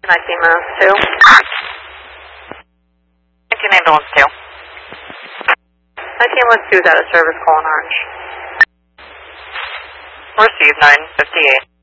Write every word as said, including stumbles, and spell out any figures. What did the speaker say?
nineteen minutes two. nineteen ambulance two. nineteen ambulance two is out of service, calling Orange. Received nine fifty-eight.